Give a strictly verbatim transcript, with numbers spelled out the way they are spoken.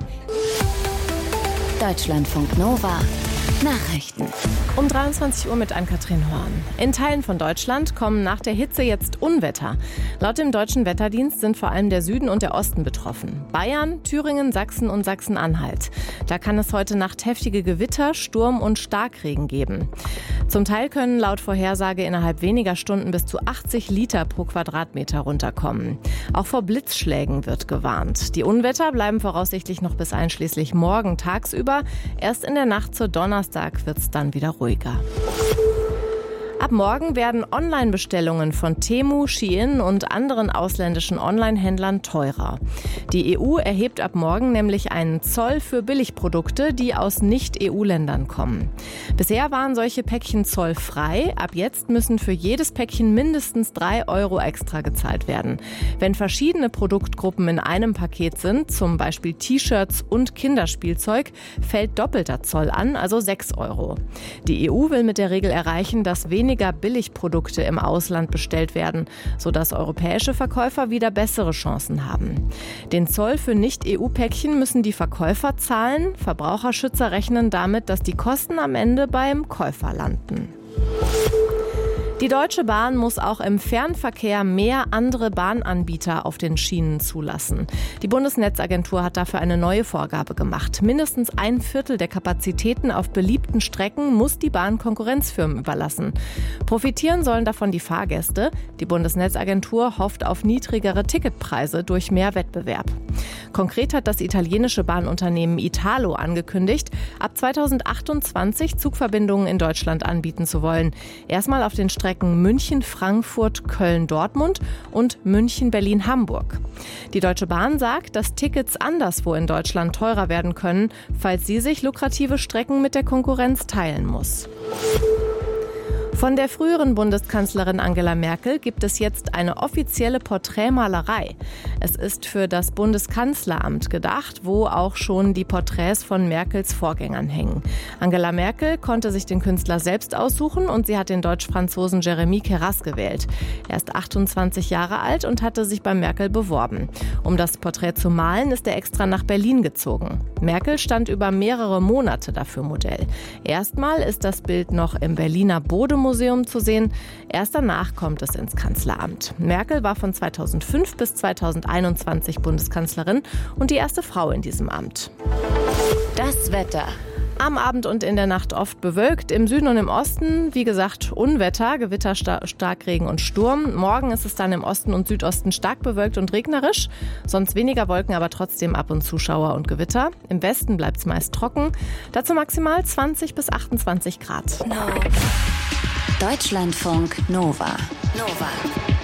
Deutschlandfunk Nova Nachrichten. Um dreiundzwanzig Uhr mit Ann-Kathrin Horn. In Teilen von Deutschland kommen nach der Hitze jetzt Unwetter. Laut dem Deutschen Wetterdienst sind vor allem der Süden und der Osten betroffen. Bayern, Thüringen, Sachsen und Sachsen-Anhalt. Da kann es heute Nacht heftige Gewitter, Sturm und Starkregen geben. Zum Teil können laut Vorhersage innerhalb weniger Stunden bis zu achtzig Liter pro Quadratmeter runterkommen. Auch vor Blitzschlägen wird gewarnt. Die Unwetter bleiben voraussichtlich noch bis einschließlich morgen tagsüber. Erst in der Nacht zur Donnerstag wird es dann wieder ruhiger. Ab morgen werden Online-Bestellungen von Temu, Shein und anderen ausländischen Online-Händlern teurer. Die E U erhebt ab morgen nämlich einen Zoll für Billigprodukte, die aus Nicht-E U-Ländern kommen. Bisher waren solche Päckchen zollfrei. Ab jetzt müssen für jedes Päckchen mindestens drei Euro extra gezahlt werden. Wenn verschiedene Produktgruppen in einem Paket sind, zum Beispiel T-Shirts und Kinderspielzeug, fällt doppelter Zoll an, also sechs Euro. Die E U will mit der Regel erreichen, dass weniger weniger Billigprodukte im Ausland bestellt werden, sodass europäische Verkäufer wieder bessere Chancen haben. Den Zoll für Nicht-E U-Päckchen müssen die Verkäufer zahlen. Verbraucherschützer rechnen damit, dass die Kosten am Ende beim Käufer landen. Die Deutsche Bahn muss auch im Fernverkehr mehr andere Bahnanbieter auf den Schienen zulassen. Die Bundesnetzagentur hat dafür eine neue Vorgabe gemacht. Mindestens ein Viertel der Kapazitäten auf beliebten Strecken muss die Bahn Konkurrenzfirmen überlassen. Profitieren sollen davon die Fahrgäste. Die Bundesnetzagentur hofft auf niedrigere Ticketpreise durch mehr Wettbewerb. Konkret hat das italienische Bahnunternehmen Italo angekündigt, ab zweitausendachtundzwanzig Zugverbindungen in Deutschland anbieten zu wollen. Erstmal auf den Strecken München, Frankfurt, Köln, Dortmund und München, Berlin, Hamburg. Die Deutsche Bahn sagt, dass Tickets anderswo in Deutschland teurer werden können, falls sie sich lukrative Strecken mit der Konkurrenz teilen muss. Von der früheren Bundeskanzlerin Angela Merkel gibt es jetzt eine offizielle Porträtmalerei. Es ist für das Bundeskanzleramt gedacht, wo auch schon die Porträts von Merkels Vorgängern hängen. Angela Merkel konnte sich den Künstler selbst aussuchen und sie hat den Deutsch-Franzosen Jérémy Queyras gewählt. Er ist achtundzwanzig Jahre alt und hatte sich bei Merkel beworben. Um das Porträt zu malen, ist er extra nach Berlin gezogen. Merkel stand über mehrere Monate dafür Modell. Erstmal ist das Bild noch im Berliner Bode Museum zu sehen. Erst danach kommt es ins Kanzleramt. Merkel war von zweitausendfünf bis zweitausendeinundzwanzig Bundeskanzlerin und die erste Frau in diesem Amt. Das Wetter. Am Abend und in der Nacht oft bewölkt. Im Süden und im Osten, wie gesagt, Unwetter, Gewitter, Star- Starkregen und Sturm. Morgen ist es dann im Osten und Südosten stark bewölkt und regnerisch. Sonst weniger Wolken, aber trotzdem ab und zu Schauer und Gewitter. Im Westen bleibt es meist trocken. Dazu maximal zwanzig bis achtundzwanzig Grad. No. Deutschlandfunk Nova. Nova.